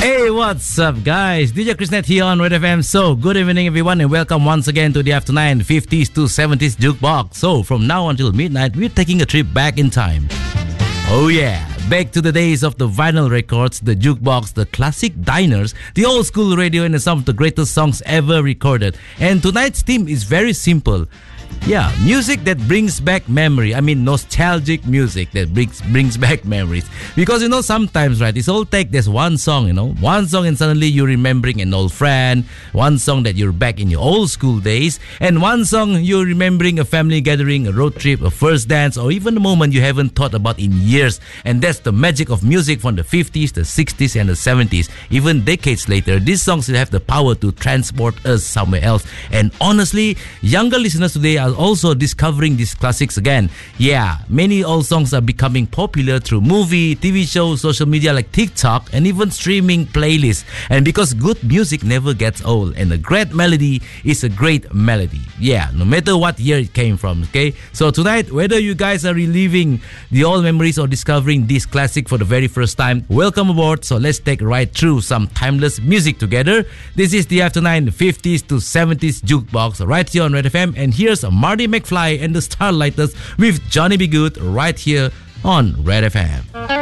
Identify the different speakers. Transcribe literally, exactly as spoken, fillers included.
Speaker 1: Hey, what's up, guys? D J Chrisnet here on Red F M. So, good evening, everyone, and welcome once again to the After nine fifties to seventies Jukebox. So, from now until midnight, we're taking a trip back in time. Oh, yeah. Back to the days of the vinyl records, the jukebox, the classic diners, the old school radio, and some of the greatest songs ever recorded. And tonight's theme is very simple. Yeah, music that brings back memory. I mean, nostalgic music that brings brings back memories. Because, you know, sometimes, right, it's all take this one song, you know, one song and suddenly you're remembering an old friend, one song that you're back in your old school days, and one song you're remembering a family gathering, a road trip, a first dance, or even a moment you haven't thought about in years. And that's the magic of music from the fifties, the sixties, and the seventies. Even decades later, these songs still have the power to transport us somewhere else. And honestly, younger listeners today are also discovering these classics again. Yeah, many old songs are becoming popular through movie, T V shows, social media like TikTok, and even streaming playlists. And because good music never gets old, and a great melody is a great melody. Yeah, no matter what year it came from, okay? So tonight, whether you guys are reliving the old memories or discovering this classic for the very first time, welcome aboard. So let's take right through some timeless music together. This is the After nine fifties to seventies Jukebox right here on Red F M, and here's a Marty McFly and the Starlighters with Johnny B. Good right here on Red F M.